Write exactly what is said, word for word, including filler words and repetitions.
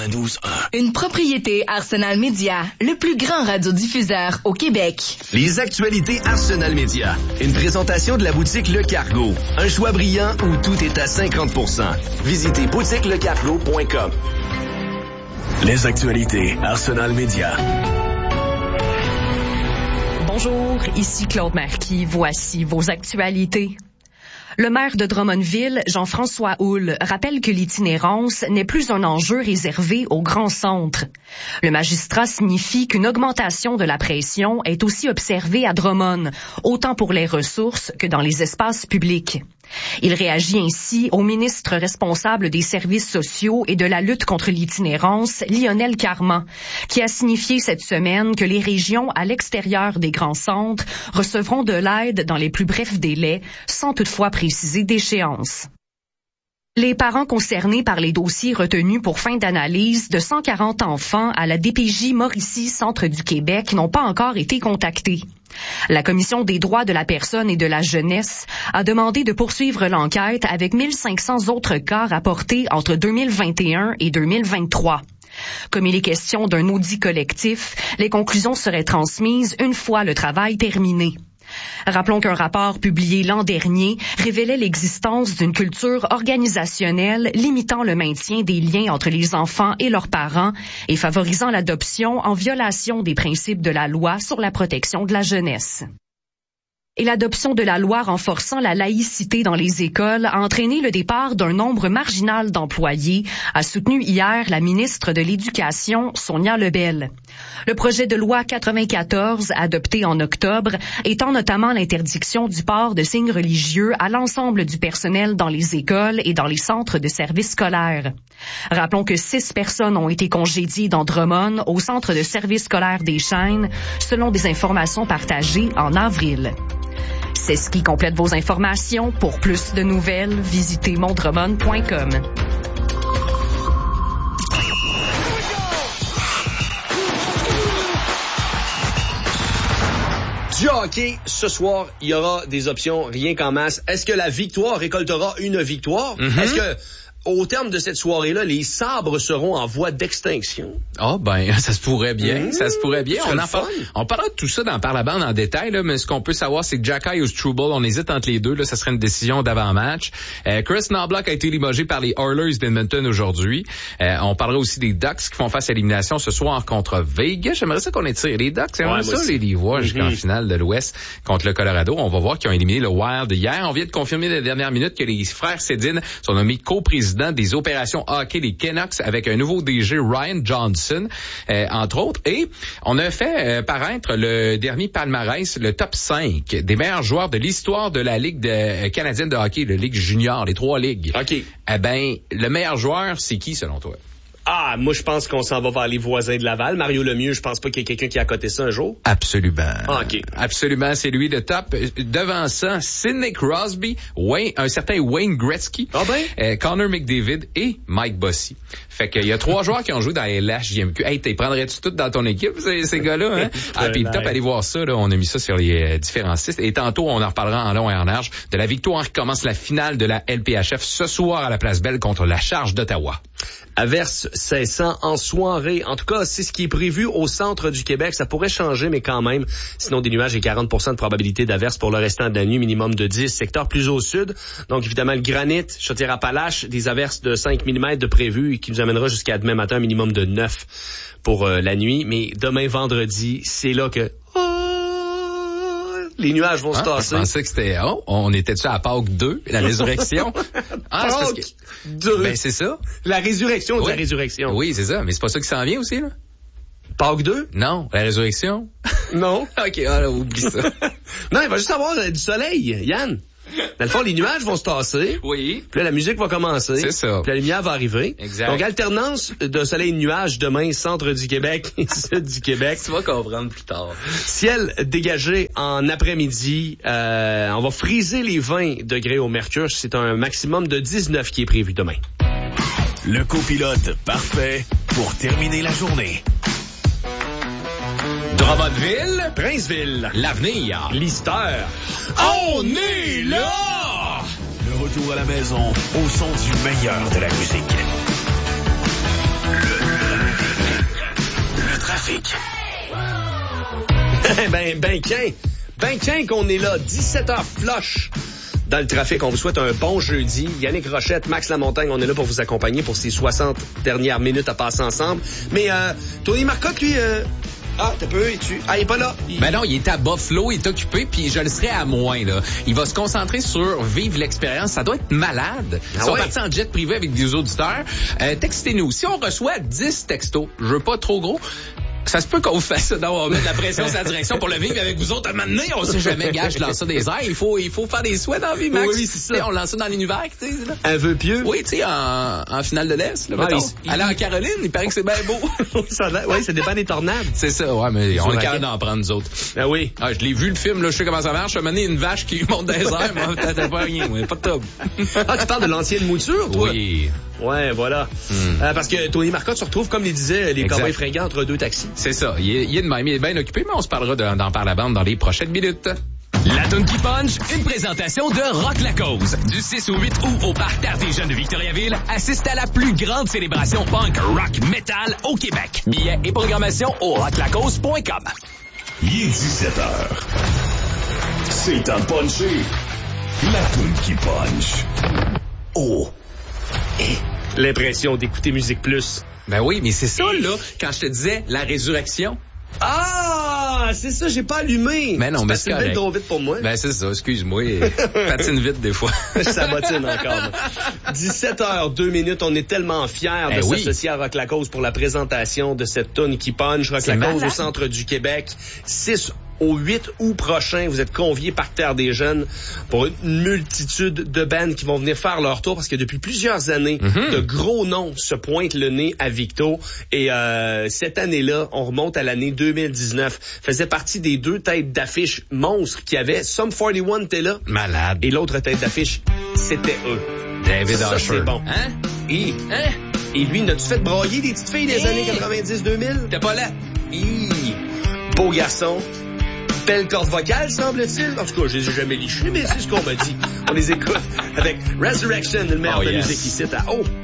quatre-vingt-douze un. Une propriété Arsenal Média, le plus grand radiodiffuseur au Québec. Les actualités Arsenal Média. Une présentation de la boutique Le Cargo. Un choix brillant où tout est à cinquante pour cent. Visitez boutique le cargo point com. Les actualités Arsenal Média. Bonjour, ici Claude Marquis. Voici vos actualités. Le maire de Drummondville, Jean-François Houle, rappelle que l'itinérance n'est plus un enjeu réservé aux grands centres. Le magistrat signifie qu'une augmentation de la pression est aussi observée à Drummond, autant pour les ressources que dans les espaces publics. Il réagit ainsi au ministre responsable des services sociaux et de la lutte contre l'itinérance, Lionel Carman, qui a signifié cette semaine que les régions à l'extérieur des grands centres recevront de l'aide dans les plus brefs délais, sans toutefois préciser d'échéance. Les parents concernés par les dossiers retenus pour fin d'analyse de cent quarante enfants à la D P J Mauricie Centre du Québec n'ont pas encore été contactés. La Commission des droits de la personne et de la jeunesse a demandé de poursuivre l'enquête avec mille cinq cents autres cas rapportés entre deux mille vingt et un et deux mille vingt-trois. Comme il est question d'un audit collectif, les conclusions seraient transmises une fois le travail terminé. Rappelons qu'un rapport publié l'an dernier révélait l'existence d'une culture organisationnelle limitant le maintien des liens entre les enfants et leurs parents et favorisant l'adoption en violation des principes de la loi sur la protection de la jeunesse. Et l'adoption de la loi renforçant la laïcité dans les écoles a entraîné le départ d'un nombre marginal d'employés, a soutenu hier la ministre de l'Éducation, Sonia Lebel. Le projet de loi quatre-vingt-quatorze, adopté en octobre, étend notamment l'interdiction du port de signes religieux à l'ensemble du personnel dans les écoles et dans les centres de services scolaires. Rappelons que six personnes ont été congédiées dans Drummond au centre de services scolaires des Chênes, selon des informations partagées en avril. C'est ce qui complète vos informations. Pour plus de nouvelles, visitez mon drummond point com. Du hockey, ce soir, il y aura des options rien qu'en masse. Est-ce que la victoire récoltera une victoire? Mm-hmm. Est-ce que, au terme de cette soirée-là, les sabres seront en voie d'extinction? Ah, oh, ben, ça se pourrait bien. Mmh, ça se pourrait bien. On, en par... on parlera de tout ça dans Par la bande en détail, là, mais ce qu'on peut savoir, c'est que Jacky ou Struble, on hésite entre les deux, là, ça serait une décision d'avant-match. Euh, Chris Knoblauch a été limogé par les Oilers d'Edmonton aujourd'hui. Euh, on parlera aussi des Ducks qui font face à l'élimination ce soir contre Vegas. J'aimerais ça qu'on étire les Ducks. C'est ouais, ça, aussi. Les Livois, mmh. jusqu'en finale de l'Ouest contre le Colorado. On va voir qu'ils ont éliminé le Wild hier. On vient de confirmer dans les dernières minutes que les frères Sedin sont nommés coprésidents des opérations hockey des Canucks avec un nouveau D G, Ryan Johnson, euh, entre autres. Et on a fait euh, paraître le dernier palmarès, le top cinq des meilleurs joueurs de l'histoire de la Ligue de, euh, canadienne de hockey, la Ligue junior, les trois ligues. OK. Eh ben, le meilleur joueur, c'est qui selon toi? Ah, moi, je pense qu'on s'en va vers les voisins de Laval. Mario Lemieux, je pense pas qu'il y ait quelqu'un qui a coté ça un jour. Absolument. Ah, OK. Absolument, c'est lui le top. Devant ça, Sidney Crosby, Wayne, un certain Wayne Gretzky, ah ben? euh, Connor McDavid et Mike Bossy. Fait qu'il y a trois joueurs qui ont joué dans les L H J M Q. Hey, t'es prendrais-tu tout dans ton équipe, ces, ces gars-là, hein? Ah, puis le top, allez voir ça, là. On a mis ça sur les euh, différents sites. Et tantôt, on en reparlera en long et en large de la victoire qui commence la finale de la L P H F ce soir à la Place Belle contre la Charge d'Ottawa. Averse cessant en soirée. En tout cas, c'est ce qui est prévu au centre du Québec. Ça pourrait changer, mais quand même. Sinon, des nuages et quarante pour cent de probabilité d'averse pour le restant de la nuit, minimum de dix. Secteur plus au sud. Donc, évidemment, le granit, Chaudière-Appalaches, des averses de cinq millimètres de prévu qui nous amènera jusqu'à demain matin, un minimum de neuf pour euh, la nuit. Mais demain, vendredi, c'est là que... les nuages vont ah, se tasser. Je pensais que c'était... Oh, on était-tu à Pâques deux, la résurrection? Ah, c'est parce que... deux. Ben, c'est ça. La résurrection oui. de la résurrection. Oui, c'est ça. Mais c'est pas ça qui s'en vient aussi, là? Pâques deux? Non, la résurrection. Non. OK, ah, là, oublie ça. Non, il va juste avoir euh, du soleil, Yann. Dans le fond, les nuages vont se tasser. Oui. Puis là, la musique va commencer. C'est ça. Puis la lumière va arriver. Exact. Donc, alternance de soleil et de nuages demain, centre du Québec et sud du Québec. Tu vas comprendre plus tard. Ciel dégagé en après-midi. Euh, on va friser les vingt degrés au mercure. C'est un maximum de dix-neuf qui est prévu demain. Le copilote parfait pour terminer la journée. Drummondville, Princeville, l'avenir, Lister. On est là! Le retour à la maison au son du meilleur de la musique. Le, le musique. ben, ben, qu'un. Ben, qu'un qu'on est là. dix-sept heures flush dans le trafic. On vous souhaite un bon jeudi. Yannick Rochette, Max Lamontagne, on est là pour vous accompagner pour ces soixante dernières minutes à passer ensemble. Mais euh, Tony Marcotte, lui... Euh... Ah, t'as peu, et tu... Ah, il est pas là. Il... Ben non, il est à Buffalo, il est occupé, puis je le serai à moins, là. Il va se concentrer sur vivre l'expérience. Ça doit être malade. Ah Ils sont ouais. partis en jet privé avec des auditeurs. Euh, textez-nous. Si on reçoit dix textos, je veux pas trop gros, ça se peut qu'on vous fasse ça. Non, on met de la pression sur la direction pour le vivre avec vous autres. À un moment donné, on sait jamais, gars, je lance ça des airs. Il faut, il faut faire des souhaits dans la vie, Max. Oui, c'est ça. T'sais, on lance ça dans l'univers, tu sais, là. Un vœu pieux. Oui, tu sais, en, en finale de l'Est, là, Ouais, mettons. il- Aller en Caroline, il paraît que c'est bien beau. ça, ouais, ça dépend des tornades. C'est ça, ouais, mais on est raquette. capable d'en prendre, nous autres. Ah oui. Ah, je l'ai vu, le film, là, je sais comment ça marche. À un moment donné, une vache qui monte dans les airs, moi, t'as pas rien, ouais, pas de trouble. Ah, tu parles de l'ancienne mouture, toi? Oui. Ouais, voilà. Hmm. Euh, parce que Tony Marcotte se retrouve, comme les disaient, les Exact. cowboys fringants entre deux taxis. C'est ça. Il est, il est de même. Il est bien occupé, mais on se parlera de- d'en parler à la bande dans les prochaines minutes. La toune qui punch, une présentation de Rock la Cause. Du six au huit août au Parterre des Jeunes de Victoriaville, assiste à la plus grande célébration punk, rock, metal au Québec. Billets et programmation au rock la cause point com. Il est dix-sept heures. C'est à puncher. La toune qui punch. Oh. L'impression d'écouter Musique Plus. Ben oui, mais c'est ça, là, quand je te disais la résurrection. Ah, c'est ça, j'ai pas allumé. Ben non, c'est mais parce c'est que c'est correct. trop vite pour moi. Ben c'est ça, excuse-moi. Patine vite des fois. Je sabotine encore. dix-sept heures, deux minutes, on est tellement fiers de Eh oui. s'associer à Rock la Cause pour la présentation de cette toune qui punch. Rock C'est la Cause malade. au centre du Québec. six au huit août prochain, vous êtes conviés par Terre des Jeunes pour une multitude de bands qui vont venir faire leur tour parce que depuis plusieurs années, Mm-hmm. de gros noms se pointent le nez à Victo. Et euh, cette année-là, on remonte à l'année deux mille dix-neuf, faisait partie des deux têtes d'affiche monstres qu'il y avait. Sum quarante et un était là. Malade. Et l'autre tête d'affiche, c'était eux. David Ça, Usher. c'est bon. Hein? Et, Hein? et lui, n'as-tu fait broyer des petites filles des Hey! années quatre-vingt-dix deux mille? T'es pas là? Hi! Beau garçon. Belle corde vocale, semble-t-il. En tout cas, je les ai jamais lichés, mais c'est ce qu'on m'a dit. On les écoute avec Resurrection, le meilleur Oh, de yes. musique ici à Oh!